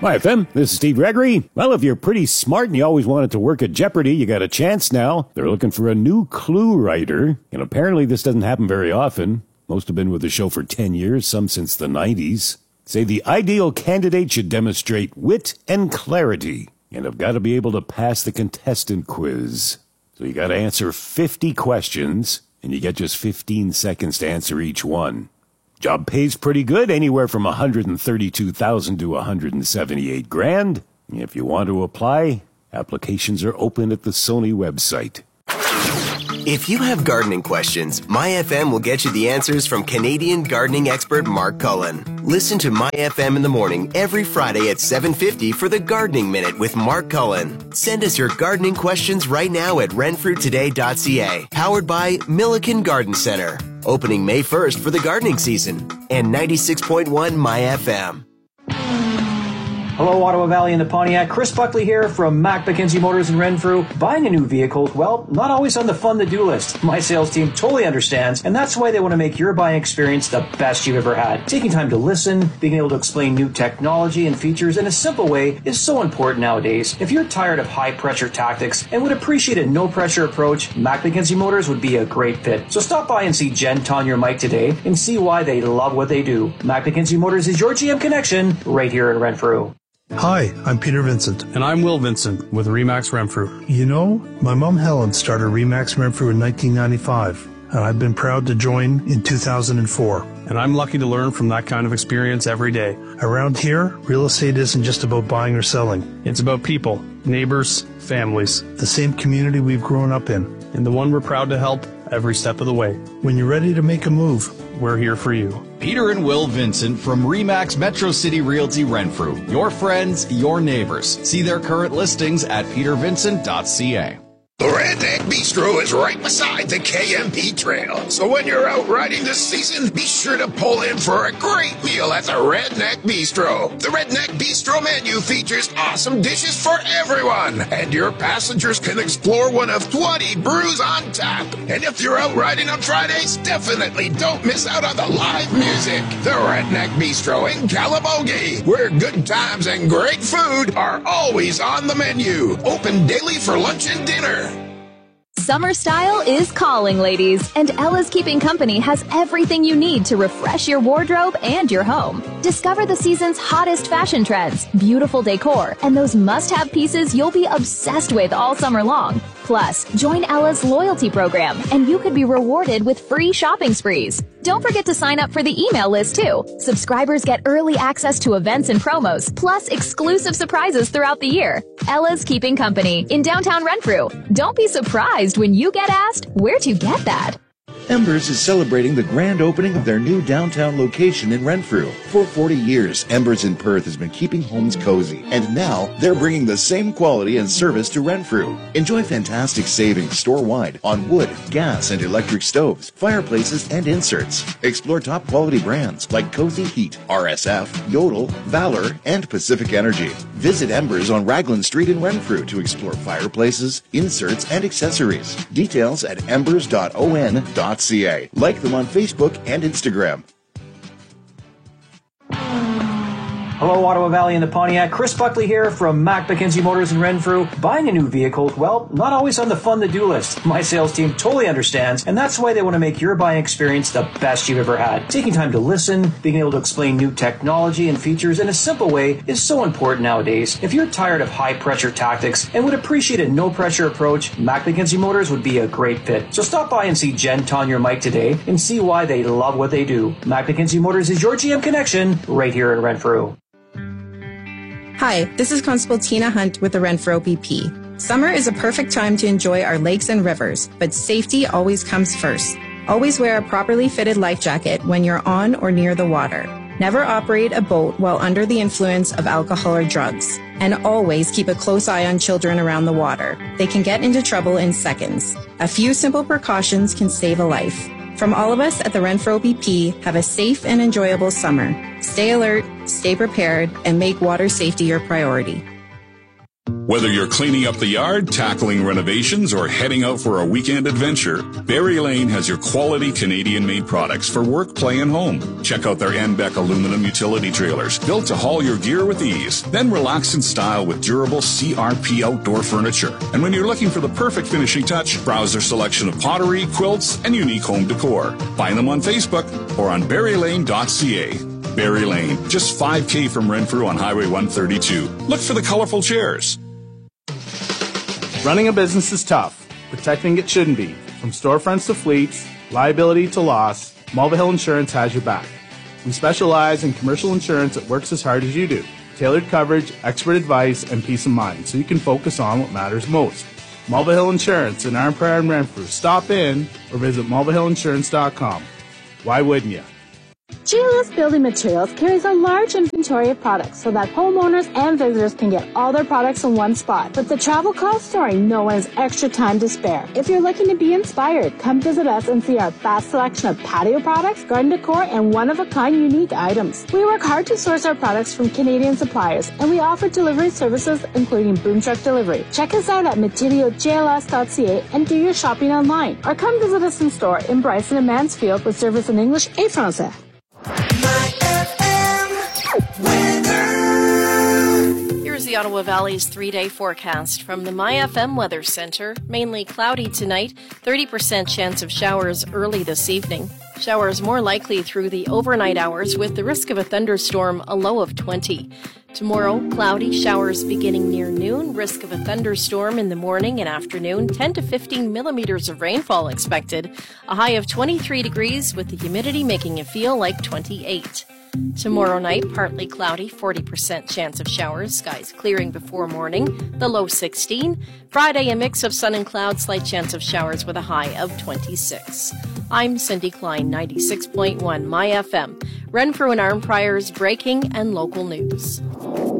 Hi, FM. This is Steve Gregory. Well, if you're pretty smart and you always wanted to work at Jeopardy, you got a chance now. They're looking for a new clue writer, and apparently this doesn't happen very often. Most have been with the show for 10 years, some since the 90s. Say the ideal candidate should demonstrate wit and clarity, and have got to be able to pass the contestant quiz. So you got to answer 50 questions, and you get just 15 seconds to answer each one. Job pays pretty good, anywhere from $132,000 to $178,000. If you want to apply, applications are open at the Sony website. If you have gardening questions, MyFM will get you the answers from Canadian gardening expert Mark Cullen. Listen to MyFM in the morning every Friday at 7:50 for the Gardening Minute with Mark Cullen. Send us your gardening questions right now at renfrewtoday.ca. Powered by Milliken Garden Center. Opening May 1st for the gardening season. And 96.1 MyFM. Hello, Ottawa Valley and the Pontiac. Chris Buckley here from Mac McKenzie Motors in Renfrew. Buying a new vehicle, well, not always on the fun to-do list. My sales team totally understands, and that's why they want to make your buying experience the best you've ever had. Taking time to listen, being able to explain new technology and features in a simple way is so important nowadays. If you're tired of high-pressure tactics and would appreciate a no-pressure approach, Mac McKenzie Motors would be a great fit. So stop by and see Jen, Tanya, or Mike today and see why they love what they do. Mac McKenzie Motors is your GM connection right here in Renfrew. Hi, I'm Peter Vincent. And I'm Will Vincent with RE/MAX Renfrew. You know, my mom Helen started RE/MAX Renfrew in 1995, and I've been proud to join in 2004. And I'm lucky to learn from that kind of experience every day. Around here, real estate isn't just about buying or selling. It's about people, neighbors, families. The same community we've grown up in. And the one we're proud to help every step of the way. When you're ready to make a move, we're here for you. Peter and Will Vincent from RE/MAX Metro City Realty Renfrew. Your friends, your neighbors. See their current listings at petervincent.ca. The Redneck Bistro is right beside the KMP Trail. So when you're out riding this season, be sure to pull in for a great meal at the Redneck Bistro. The Redneck Bistro menu features awesome dishes for everyone. And your passengers can explore one of 20 brews on tap. And if you're out riding on Fridays, definitely don't miss out on the live music. The Redneck Bistro in Calabogie, where good times and great food are always on the menu. Open daily for lunch and dinner. Summer style is calling, ladies, and Ella's Keeping Company has everything you need to refresh your wardrobe and your home. Discover the season's hottest fashion trends, beautiful decor, and those must-have pieces you'll be obsessed with all summer long. Plus, join Ella's loyalty program, and you could be rewarded with free shopping sprees. Don't forget to sign up for the email list, too. Subscribers get early access to events and promos, plus exclusive surprises throughout the year. Ella's Keeping Company in downtown Renfrew. Don't be surprised when you get asked, where'd you get that? Embers is celebrating the grand opening of their new downtown location in Renfrew. For 40 years, Embers in Perth has been keeping homes cozy, and now they're bringing the same quality and service to Renfrew. Enjoy fantastic savings store-wide on wood, gas, and electric stoves, fireplaces, and inserts. Explore top-quality brands like Cozy Heat, RSF, Yodel, Valor, and Pacific Energy. Visit Embers on Raglan Street in Renfrew to explore fireplaces, inserts, and accessories. Details at embers.on.ca. Like them on Facebook and Instagram. Hello, Ottawa Valley and the Pontiac. Chris Buckley here from Mac McKenzie Motors in Renfrew. Buying a new vehicle, well, not always on the fun to-do list. My sales team totally understands, and that's why they want to make your buying experience the best you've ever had. Taking time to listen, being able to explain new technology and features in a simple way is so important nowadays. If you're tired of high-pressure tactics and would appreciate a no-pressure approach, Mac McKenzie Motors would be a great fit. So stop by and see Jen, Tanya, or Mike today and see why they love what they do. Mac McKenzie Motors is your GM connection right here in Renfrew. Hi, this is Constable Tina Hunt with the Renfrew OPP. Summer is a perfect time to enjoy our lakes and rivers, but safety always comes first. Always wear a properly fitted life jacket when you're on or near the water. Never operate a boat while under the influence of alcohol or drugs. And always keep a close eye on children around the water. They can get into trouble in seconds. A few simple precautions can save a life. From all of us at the Renfrew OPP, have a safe and enjoyable summer. Stay alert, stay prepared, and make water safety your priority. Whether you're cleaning up the yard, tackling renovations, or heading out for a weekend adventure, Berry Lane has your quality Canadian-made products for work, play, and home. Check out their Enbeck aluminum utility trailers, built to haul your gear with ease. Then relax in style with durable CRP outdoor furniture. And when you're looking for the perfect finishing touch, browse their selection of pottery, quilts, and unique home decor. Find them on Facebook or on berrylane.ca. Berry Lane, just 5K from Renfrew on Highway 132. Look for the colorful chairs. Running a business is tough. Protecting it shouldn't be. From storefronts to fleets, liability to loss, Mulvihill Insurance has your back. We specialize in commercial insurance that works as hard as you do. Tailored coverage, expert advice, and peace of mind so you can focus on what matters most. Mulvihill Insurance in Arnprior and Renfrew. Stop in or visit mulvihillinsurance.com. Why wouldn't you? GLS Building Materials carries a large inventory of products so that homeowners and visitors can get all their products in one spot. With the travel cost storing, no one has extra time to spare. If you're looking to be inspired, come visit us and see our vast selection of patio products, garden decor, and one-of-a-kind unique items. We work hard to source our products from Canadian suppliers, and we offer delivery services including boom truck delivery. Check us out at materialjls.ca and do your shopping online, or come visit us in store in Bryson and Mansfield with service in English et Francais. Here's the Ottawa Valley's 3-day forecast from the MyFM Weather Center. Mainly cloudy tonight, 30% chance of showers early this evening. Showers more likely through the overnight hours with the risk of a thunderstorm, a low of 20. Tomorrow, cloudy, showers beginning near noon, risk of a thunderstorm in the morning and afternoon, 10 to 15 millimeters of rainfall expected, a high of 23 degrees with the humidity making it feel like 28. Tomorrow night, partly cloudy, 40% chance of showers, skies clearing before morning, the low 16. Friday, a mix of sun and clouds, slight chance of showers with a high of 26. I'm Cindy Klein, 96.1 MyFM. Renfrew and Arnprior's breaking and local news.